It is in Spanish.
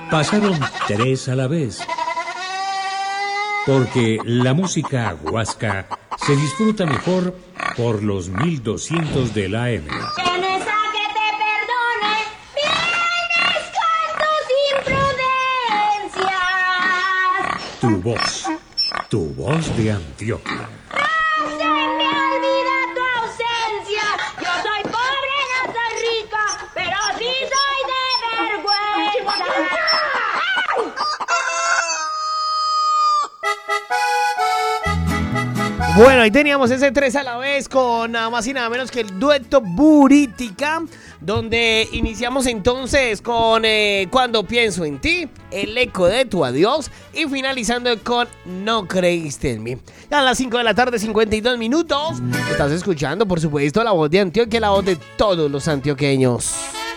Pasaron 3 a la vez. Porque la música huasca se disfruta mejor por los 1200 de la AM. Tienes a que te perdone, vienes con tus imprudencias. Tu voz de Antioquia. ¡No se me olvida tu ausencia! Yo soy pobre, no soy rica, pero sí soy de vergüenza. Bueno, ahí teníamos ese 3 a la vez con nada más y nada menos que el dueto Burítica, donde iniciamos entonces con Cuando pienso en ti, El eco de tu adiós y finalizando con No creíste en mí. Ya a las 5 de la tarde, 52 minutos, estás escuchando, por supuesto, la voz de Antioquia, la voz de todos los antioqueños.